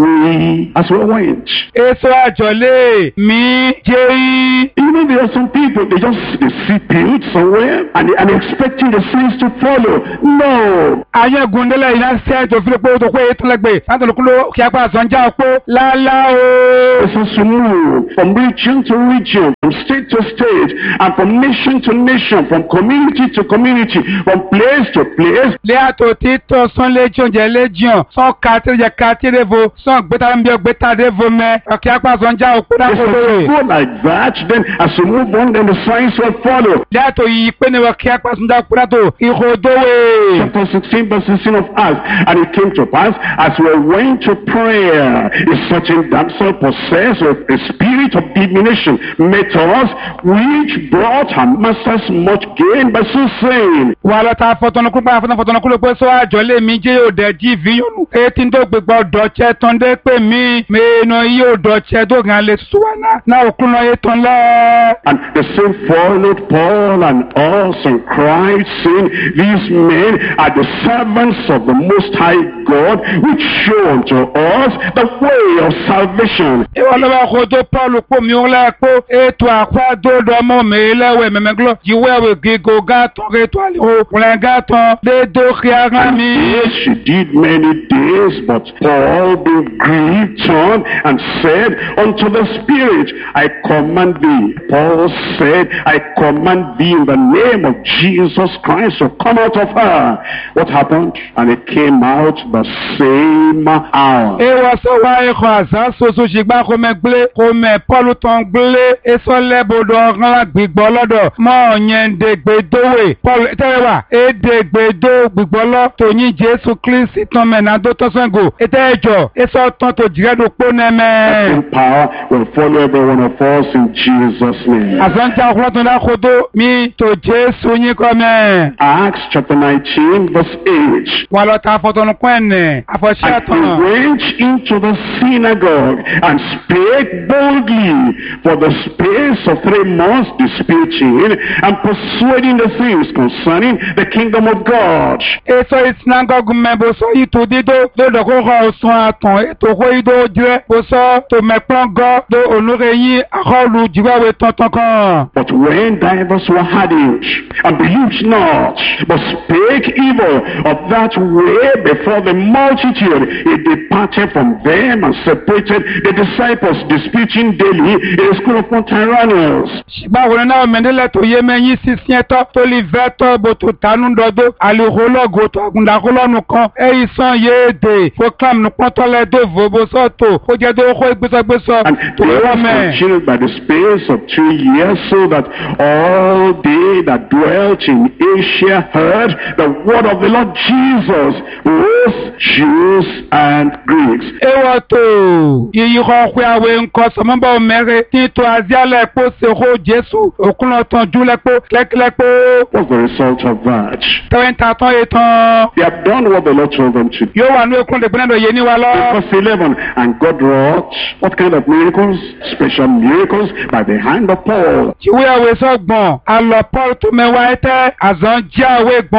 we as we went. Eso ajole mi je. You know, there are some people, they just they see built somewhere and, and expecting the saints to follow. No. Aye gundele ina se to file po to ko etelegbe. Tanto kulo ki apa sonja po la la o. It's supposed to move from region to region, from state to state, and from nation to nation, from community to community, from place to place. Le ato tito son legion je legion, son quartier je quartier de vo, son gbeta mbio gbeta de vo me. Ki apa sonja o ko da If ko it's go like that, then as you move on, then the signs will follow. Le ato yi pe ne ki apa sonja ko da to i hodowe. Chapter sixteen, verse sixteen of Acts. And it came to pass, as we went to prayer, a certain damsel possessed with a spirit of divination met us, which brought her masters much gain by so saying. Wa lo ta fotonu ku pa fotonu ku lo po so ajole mi je o de ji viyonu. E tin do gbegbo do che ton de pe mi me no yi o do che do gan le suwana na okun no ye ton le. And the same followed Paul and us and cried, saying, these men are the servants of the Most High God, which show unto us the way of salvation. E wa lo ba ko do Paul po mi o le po e to akwa do do mo me le we me me glo ji we we gigo ga to re to ale o le ga to de do khia ga mi. Yes, she did many days, but Paul being grieved on and said unto the Spirit, I command thee. Paul said, I command thee in the name of Jesus Christ to come out of her. What happened? And it came out the same hour. E wa so wa e ko azan so so shigba ko me gble ko me Paul ton gble e so le bodo ran la gbigbo lodo mo yen de gbedowe Paul terewa e de gbedo gbigbo lo to yin Jesu Christ ton me na do to sango e tejo e so ton to jiredo po ne me. That power will follow every one of us in Jesus' name. Azan ta ko ton da kodo mi to Jesu yin ko me. Acts chapter nineteen, verse eight. Wa lo ta fotonu kwenne afo And shatan. he went into the synagogue and spake boldly for the space of three months, disputing and persuading the things concerning the kingdom of God. Eso isinagogu mebo so ito dido do do ko ho so aton eto ko ido je bo so to mepon go do onure yin akolu jiwawe tonton kan. But when divers were hardened and believed not, but spake evil of that way before the multitude, he departed from them and separated the disciples, disputing daily in the school of Tyrannus. Báwo na mendele to ye meyin sisien to to li veto bo to tanu dodo ali hologo to agunda kolonu kan e isan ye de proclaim no potole do vo bo so to o je do ko igbeso gbeso And to they wo was me. continued by the space of two years, so that all they that dwelt in Asia heard the word of the Lord Jesus, both Jews and Greeks. Ewa to yiyi ko kwe awe nko so mo ba mere tin to azia le po se ho Jesu okun lo tan ju le po lekle po What's the result of that? to ta ton etan They have done what the Lord told them to do. yo wa nu ekun de pena do ye ni wa lo. Verse eleven, and God wrought what kind of miracles? Special miracles by the hand of Paul. Jiwe awe so gbon alo Paul to me wa ete azan ji awe gbon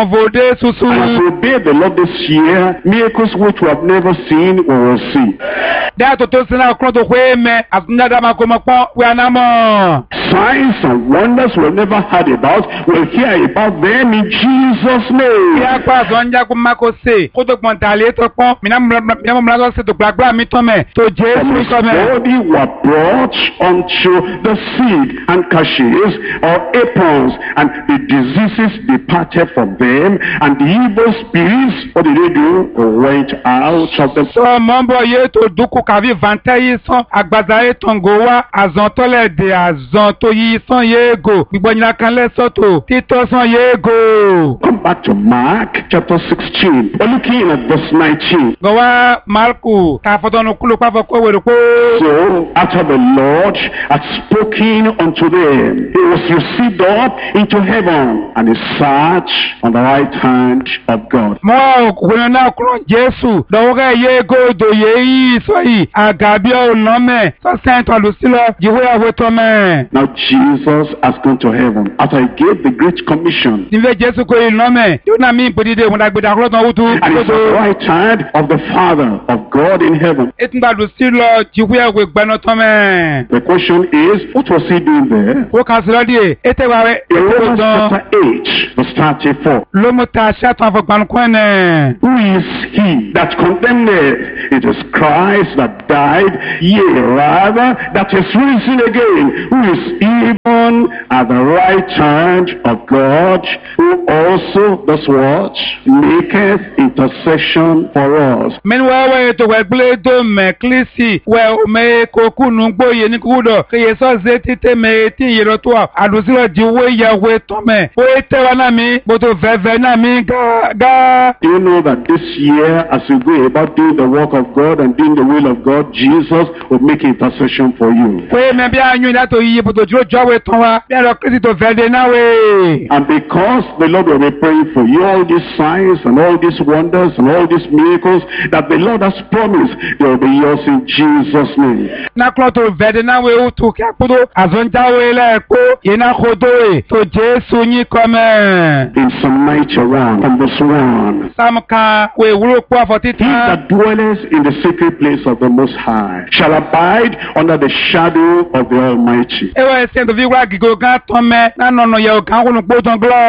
vode susu. And as we obey the Lord this year, miracles which we have never seen, we will see. Da to to sina kro to hwe me asunda da makoma pon we anamo. Signs and wonders we've never heard about, we'll hear about them in Jesus' name. Ya kwa zonja ku makose ko to pon tale to pon mi na mi na mla se to gbagba mi to me to Jesu ko me. Body were brought unto the seed and cashes or aprons, and the diseases departed from them, and the evil spirits, what did they do? They went out of them. So mambo ye to duku kavi vantayi son agbaza e tongo wa azon tole de azon to yi son yego gbigbo nyina kan le soto tito son yego. Come back to Mark chapter sixteen. We're looking at verse nineteen. Go wa Marku ta fotonu kulu pa foko wero ko. So after the Lord had spoken unto them, he was received up into heaven, and he sat on the right hand of God. Mo ko na kuro Jesu do ga yego do ye so yi agabi o no me so saint alusilo jiwe aweto me. Now Jesus has gone to heaven after he gave the great commission. Nive Jesu ko yi no me yo na mi bodide won dagbe da kuro tan wutu. And he's at the right hand of the Father of God in heaven. Etunda alusilo jiwe awe gbeno to me. The question is, what was he doing there? O kan silo die ete wa we In Romans chapter eight, verse thirty-four. lo mo ta sha tan fo gbanu ko ne. Who is he that condemneth? It is Christ that died, yea, rather, that is risen again, who is even at the right hand of God, who also does what? Maketh intercession for us. Men wa we to we ble do me klisi we me ko kunu gboye ni kudo ke ye so ze tite me ti yero to adusiro jiwe ya we to me o ete wa na mi bo to veve na mi ga ga. Do you know that this year, as you go about doing the work of God and doing the will of God, Jesus will make intercession for you? We me bi anyu na to yi bo to jiro jo we to wa bi ro Kristi to vede na we. And because the Lord will be praying for you, all these signs and all these wonders and all these miracles that the Lord has promised, they will be yours in Jesus' name. Na klo to vede na we o to ke apodo azonja we le ko ye na khodo e to Jesu yin ko me. In Psalm ninety-one, from verse one. Sam ka we wuro po afotita. He that dwelleth in the secret place of the Most High shall abide under the shadow of the Almighty. Ewa esendo vi wa gigo gan tome na nono ye o kan kunu po ton glo.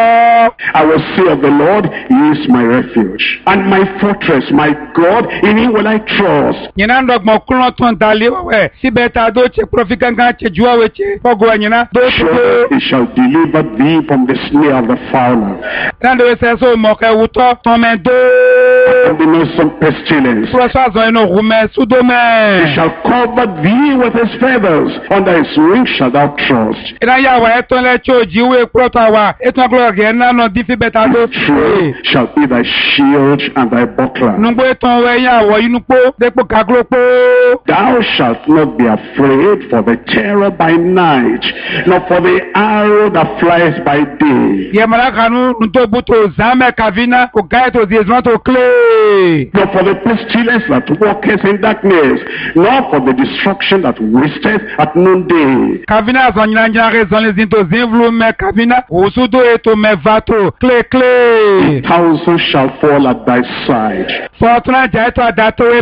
I will say of the Lord, He is my refuge and my fortress, my God, in Him will I trust. Nyina ndok mo kuno ton dali we sibeta do che profika gan che juwa we che pogo nyina do Sure, che He shall deliver thee from the snare of the fowler na do se so mo ke wuto ton men do and the noisome pestilence. prosa zo eno rume sudo He me shall cover thee with His feathers, under His wings shalt thou trust. ina ya wa eton le cho jiwe prota wa eton glo ge na no difi beta do True shall be thy shield and thy buckler. nungbo eton we ya wo inu po depo kaglo po. Thou shalt not be afraid for the terror by night, nor for the arrow that flies by day, Ye malakanu nto buto zame kavina ko gae to zezwan to kle. nor for the pestilence that walketh in darkness, nor for the destruction that wasteth at noonday. Kavina zonyina njina rezon le zinto zinvlu me kavina usudo eto me vato kle kle. Thousand shall fall at thy side, Fortuna jaito adato we and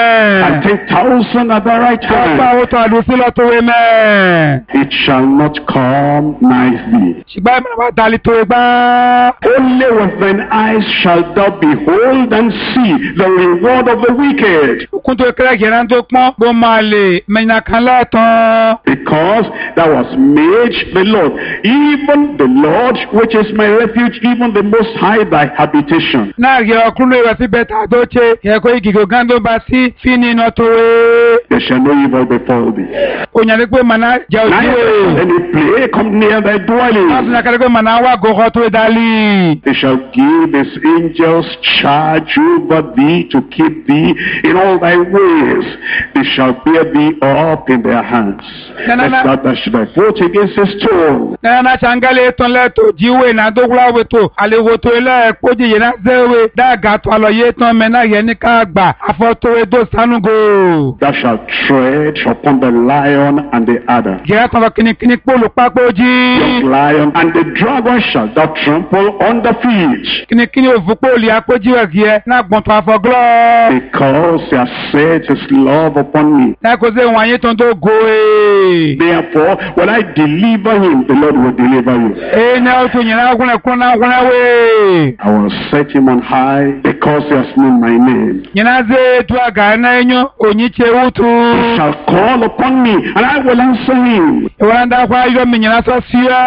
me. ten thousand at thy right Papa hand. oto adusilo to we me. It shall not come nigh thee. Shigba me ba dali to we ba. Only with thine eyes shalt thou behold and see the reward of the wicked, Kunto kre geran to pon bo male mena kan la ton. because thou hast made the Lord, even the Lord which is my refuge, even the Most High thy habitation. Na ge okruno e wasi beta do che ye ko igigo gando ba si fini no to we. There shall no evil befall thee. Onyale pe mana ja Neither shall ojiwe. any plague come near thy dwelling. Asuna kale pe mana wa go to dali. They shall give his angels charge maneuver thee, to keep thee in all thy ways. They shall bear thee up in their hands, lest thou dash thy foot against a stone. Na changale tonle to jiwe na dogla weto alewo to ele poji ye na zewe daga to aloye ton mena ye ni ka gba afoto edo sanugo. Thou shalt tread upon the lion and the adder. Je ton kini kini polo papoji. Young lion and the dragon shall thou trample under feet. Kini kini ovupoli apoji wegie na gbon to afoglo. Because he has set his love upon me. Na ko se wanye ton do go e. Therefore, when I deliver him, the Lord will deliver you. E na o to nyina guna kuna guna we. I will set him on high because he has known my name. Nyina ze to aga na enyo onyiche utu. He shall call upon me and I will answer him. Wanda kwa yo nyina so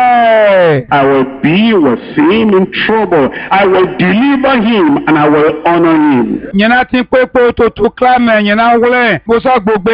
sia. I will be with him in trouble. I will deliver him and I will honor him. Nyina tin pepo to to klame nyina wole bo so gbogbe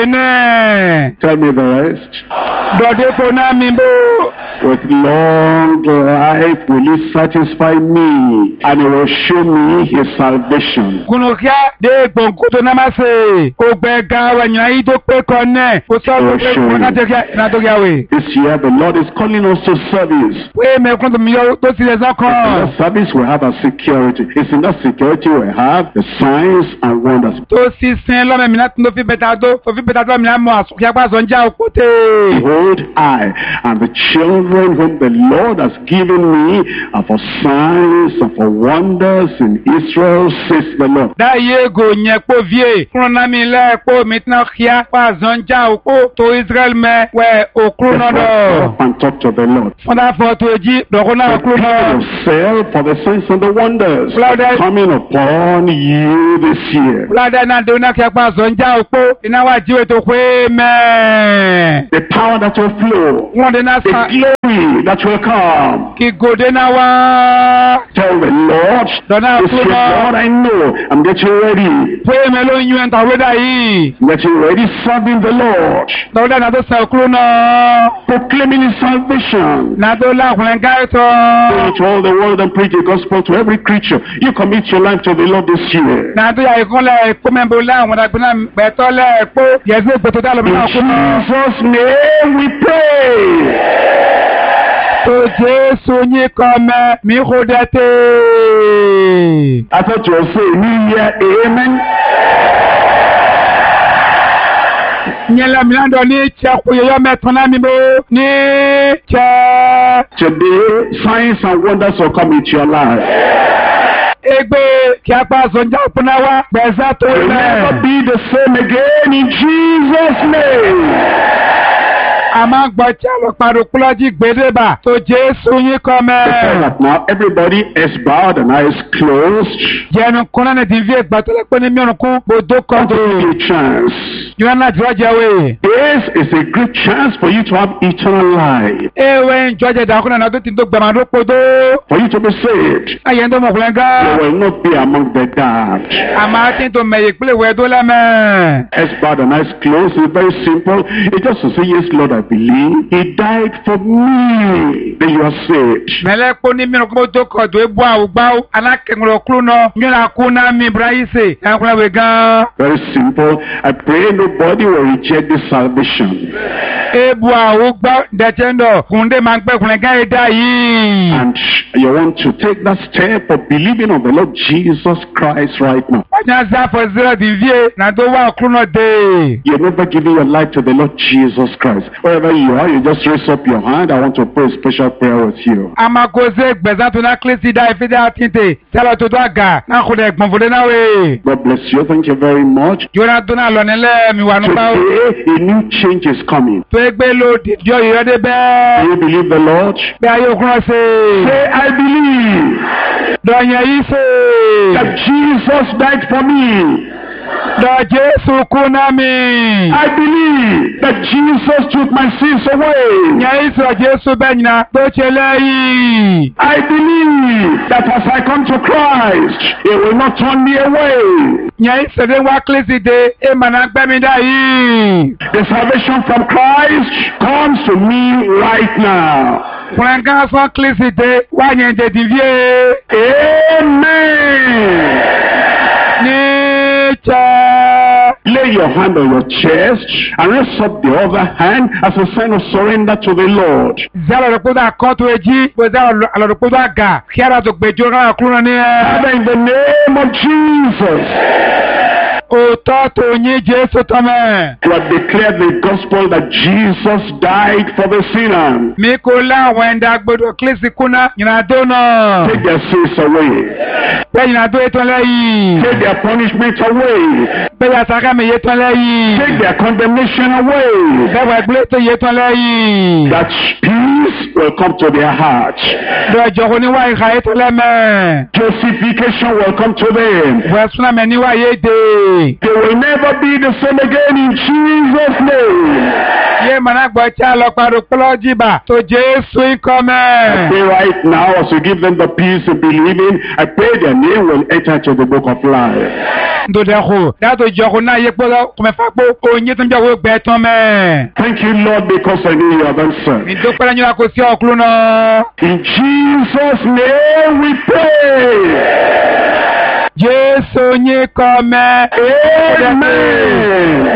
ne. Tell me the rest. Dode ko na mi bo. With long life will he satisfy me, and he will show me his salvation. Kunukia de gbonkuto na mase. Ogbe gawa nyina ido pe konne. Bo so gbogbe na tekia na tokia we. This year the Lord is calling us to service. We me kunto mi yo to si ezako. In that service we have a security. It's in that security we have the signs and wonders. To si sin lo me mi na tun do fi betado, to fi betado mi na mo asu ya pa so nja okote. Behold, I and the children whom the Lord has given me are for signs and for wonders in Israel, says the Lord. Da ye go nye po vie, krona mi le po mitna khia pa zonja oko to Israel me we okruno do. And talk to the Lord. Funda foto ji dokona okruno. Yourself for the signs and the wonders coming upon you this year. Lada na do na khia pa zonja oko ina wa jiwe to kwe me. The power that will flow. The glory that will come. Tell the Lord, this is Lord, I know. I'm getting ready. I'm getting ready serving the Lord. Proclaiming his salvation. Go to all the world and preach the gospel to every creature. You commit your life to the Lord this year. In Jesus' name we pray. To Jesu ni kome mi hodete. I thought you were saying me here, amen. Nyela milando ni cha kuyoyo metona mi bo ni cha. Today, signs and wonders will come into your life. Egbe ki apa zonja punawa beza to will never be the same again in Jesus' name. Ama gbacha lo parukulaji gbedeba to Jesu yin kome. Now everybody is bowed and eyes closed. Jenu kuna ne divie gbatole pe ni miorun kun bodo kan to chance. You are not Georgia. This is a great chance for you to have eternal life. Ewe Georgia da kuna na do tin do gbamado podo. For you to be saved. Ayendo mo kulenga. You will not be among the damned. Ama tin to me ikple we do la me. Eyes bowed and eyes closed. It's very simple. It's just to say, yes, Lord, I believe he died for me. Then you are saved. Mele ko ni mi ko do ko do ebu awugba anakengro kru no nyona ku na mi braise akura we gan. Very simple. I pray nobody will reject this salvation. Ebu awugba detendo kunde mangbe kun ga eda yi. And you want to take that step of believing on the Lord Jesus Christ right now. Nyaza for zero divie na do wa kru no de. You're never giving your life to the Lord Jesus Christ. Wherever you are, you just raise up your hand. I want to pray a special prayer with you. Amakoze gbeza na klesi da ifide atinte. Tell to do aga na ko de gbon fode na we. God bless you. Thank you very much. Jona do na lo nele mi wa nu pa. Today, a new change is coming. To egbe lo di jo ire de be. Do you believe the Lord? Be ayo kun se. Say, I believe. Do yen yi se. That Jesus died for me. Da Jesu kuna mi. I believe that Jesus took my sins away. Nya iso Jesu benna to cheleyi. I believe that as I come to Christ, he will not turn me away. Nya iso de wa klesi de e mana gbe mi da yi. The salvation from Christ comes to me right now. Franga so klesi de wa yen de divie. Amen. níjẹ́. Lay your hand on your chest and raise up the other hand as a sign of surrender to the Lord. Zẹ́rọ̀ rẹ̀ kúndà kọ́ tó ejí, zẹ́rọ̀ àlọ́ rẹ̀ kúndà gà, kí ara tó gbèjọ́ rárá kúrò ní ẹ. Father, in the name of Jesus, òótọ́ tó yín Jésù tọ́mẹ̀. you have declared the gospel that Jesus died for the sinner. Mi kò láwọn ẹ̀dá gbọdọ̀ kílísì kúnná ìrìnàdó náà. Take their sins away. Bẹ́ẹ̀ ìrìnàdó yẹn tán lẹ́yìn. Take their punishment away. Bẹ́ẹ̀ àtàkàmì yẹn tán lẹ́yìn. Take their condemnation away. Bẹ́ẹ̀ wẹ̀ gbé tó yẹn tán lẹ́yìn. That peace will come to their heart. Bẹ́ẹ̀ jọ̀kọ́ níwá ìhà yẹn tán lẹ́mẹ̀. Justification will come to them. Bẹ́ẹ̀ súnàmẹ̀ níwá yẹn dé. They will never be the same again in Jesus' name. Yé mana gbọ́ tí a lọ parọ́ pọ́lọ́ jìbà tó Jésù ikọ́ I mẹ́. pray right now as you give them the peace to believe in, I pray their name will enter into the book of life. Ndòdẹ̀kù dátò jọ̀kù náà yé pọ́lọ́ kùmẹ̀fà pé oyin tó ń jẹ́ owó gbẹ tán mẹ́. Thank you, Lord, because I know you have answered. Ìdókòlá yín kò sí ọkùnrin náà. In Jesus' name we pray. Jésù yín kọ́ mẹ́. Amen.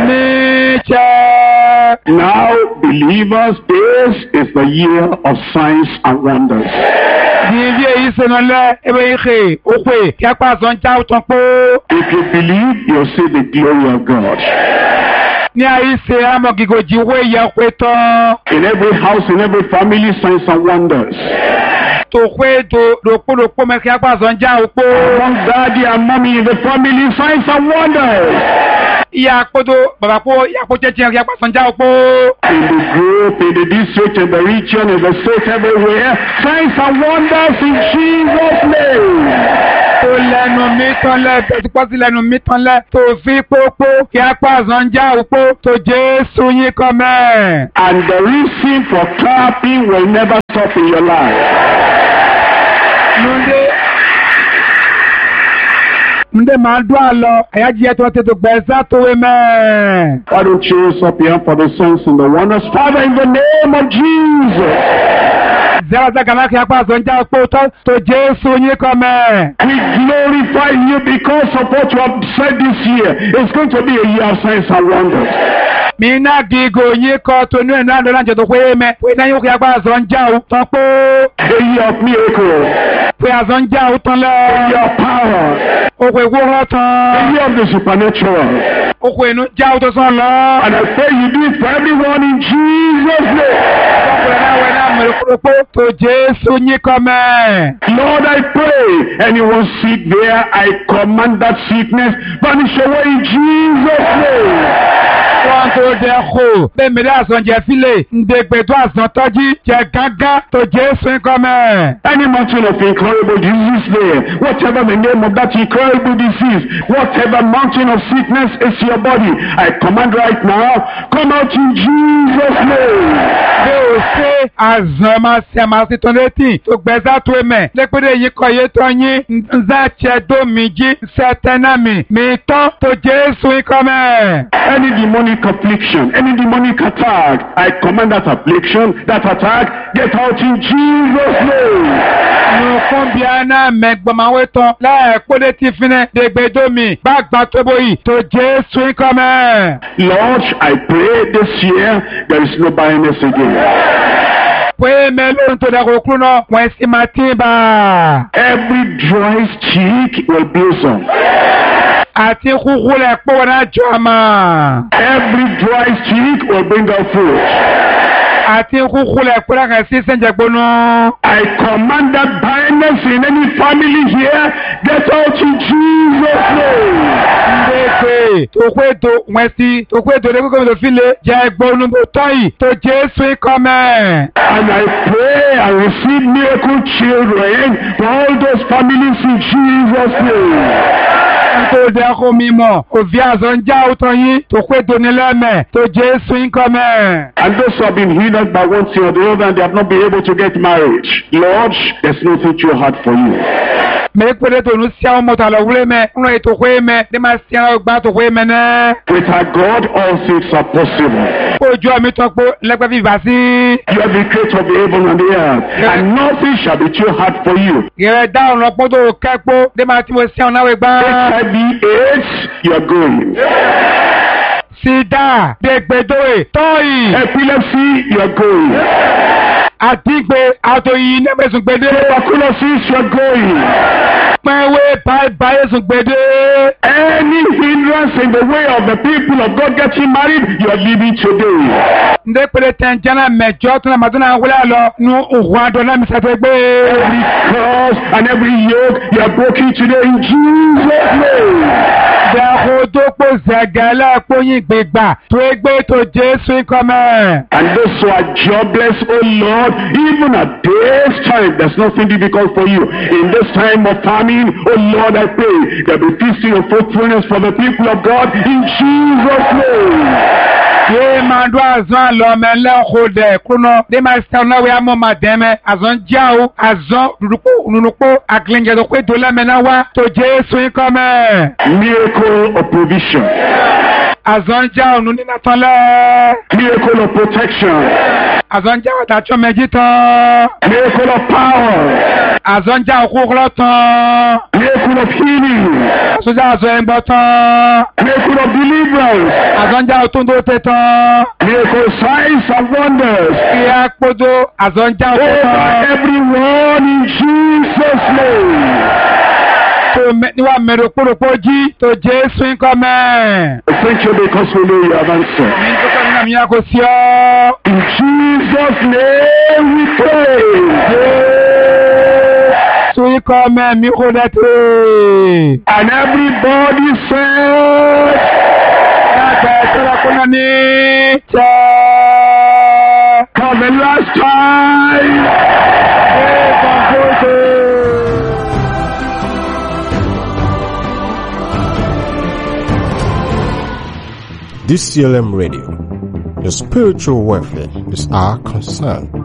Níjẹ́. Now, believers, this is the year of signs and wonders. Dìbí èyí sọ̀nà lẹ́ ebe ìhè òpè kí a pàṣẹ ń já òtún pé. If you believe, you'll see the glory of God. Ní àyè ṣe àmọ̀ gígòjì wé yẹ pé tán. In every house, in every family, signs and wonders. Tòkwé do dòpódòpó mẹ́ kí a pàṣẹ ń já òpó. Among daddy and mommy in the family, signs and wonders. Ìyá àpòdò bàbá pò ìyá àpò jẹ́jẹ́ kí a pàṣẹ ń já òpó. In the group, in the district, in the region, in the state, everywhere, signs and wonders in Jesus' name. Tó lẹ́nu mi tán lẹ́ bẹ́ẹ̀ tí pọ́ sí lẹ́nu mi tán lẹ́ tó fi pópó kí a pàṣẹ ń já òpó tó Jésù yín kọ́ mẹ́. And the reason for clapping will never stop in your life. Nde Nde máa dún àlọ́ àyájíyẹ tó ti tó gbẹ̀ẹ́sà tó wé mẹ́. Why don't you raise up your hand for the signs and the wonders? Father, in the name of Jesus, Zẹ́wọ́sẹ́ kàmá kí a pàṣẹ ń já òpó tó tó Jésù yín kọ́ mẹ́. we glorify you because of what you have said this year. It's going to be a year of signs and wonders. Mi náà gígò yín kọ́ tó ní ẹ̀nà àdó láǹjẹ̀ tó pé mẹ́. Pé náà yóò kí a pàṣẹ ń já òtán pé. A year of miracles. Pé àṣọ ń já òtán A lẹ́. year of power. Òkè ìwúrọ̀ A tán. year of the supernatural. Òkè inú já òtán sàn lọ. And I pray you do it for everyone in Jesus' name. Ọkùnrin náà wẹ̀ náà mẹ́rin kúrò pé tó Jésù yín kọ́ mẹ́. Lord, I pray anyone sick there, I command that sickness vanish away in Jesus' name. Wọ́n tó dẹ̀ kó. Bẹ́ẹ̀ mi dá àsàn jẹ́ fílẹ̀. Ǹdẹ̀gbẹ̀ tó àsàn tọ́jú jẹ́ gángan tó Jésù yín kọ́ mẹ́. Any mountain of incurable disease there, whatever the name of that incurable disease, whatever mountain of sickness is your body, I command right now, come out in Jesus' name. Bí o ṣe àzàn máa ṣe máa ṣe tán létí tó gbẹ́sà tó ẹ̀mẹ̀. Lẹ́pẹ́dẹ́ yìí kọ́ yé tán yín. Ǹzá tiẹ̀ dó mi jí sẹ́tẹ́nà mi. Mi tán tó Jésù yín kọ́ mẹ́. Any demonic affliction, any demonic attack, I command that affliction, that attack, get out in Jesus' name. Nùkún bí a náà mẹ́gbọ̀máwé tán láàpọ̀dé ti finẹ́ dègbèdó mi bá gbà tó bóyì tó Jésù yín kọ́ mẹ́. Lord, I pray this year there is no barrenness again. Pé mẹ́lóhun tó dàgbò kúrò náà wọ́n sì máa tí bá. Every dry stick will blossom. Àti kúkú lẹ̀ pé wọn náà jọ àmà. Every dry stick will bring out fruit. Àti kúkú lẹ̀ pé lákàn sí sẹ́ǹjẹ̀ gbóná. I command that barrenness in any family here, get out in Jesus' name. Ndéèké tó pé tó wọ́n sí tó pé tó dé kókó mi tó fi lè jẹ́ gbónú tó tọ́ yìí tó Jésù ikọ́ mẹ́. And I pray and receive miracle children for all those families in Jesus' name. Tó dẹ́ kó mi mọ̀, òfin àzọ ń já òtọ́ yín tó pé tó nílẹ̀ mẹ́ tó Jésù ikọ́ mẹ́. And those who have been hindered by one thing or the other and they have not been able to get married, Lord, there's nothing too hard for you. me pede to nu sia mo ta lo wure me no e to hwe me de ma sia gba to hwe me na. With our God, all things are possible. Ojo mi to po legba fi ba si. You are the creator of the heaven and the earth, Yeah. and nothing shall be too hard for you. Ye da on po to kepo de ma ti mo sia na we gba. H I V AIDS, you are going. Sida de gbedoe toyi Epilepsy, you are going. atigbe atoyi ne mesun gbede Tuberculosis, you are going. pewe bai bai sun gbede. Any hindrance in the way of the people of God getting married, you are leaving today. Nde pele tenjana mejo tuna maduna wala lo nu uwado na misate gbe. Every curse and every yoke, you are broken today in Jesus' name. Dako dopo zegala poyin gbegba to egbe to Jesu come. And those who are jobless, oh Lord, even at this time, there's nothing difficult for you. In this time of famine, oh Lord, I pray there will be feasting of fruitfulness for the people of God in Jesus' name. Ye mando azan lo me le khode kuno de ma stana we amo mademe azan jao azan nunupo nunupo aglenje do kwe do le me na wa to Jesu come. Miracle of provision. Azan jao nuni na tan le. Miracle of protection. Azan jao ta cho meji tan. Miracle of power. Azan jao koklo tan. Miracle of healing. Azan jao so en botan. Miracle of deliverance. Azan jao tondo te tan. Miracle signs and wonders. Iya podo azan jao Over tan. everyone in Jesus' name. To me ni wa mero poro poji to Jesu come. Thank you because we know you have answered. Mi ko kan na mi akosio. In Jesus' name we pray. So come mi ko dete. And everybody said, for the last time. D C L M Radio, your spiritual welfare is our concern.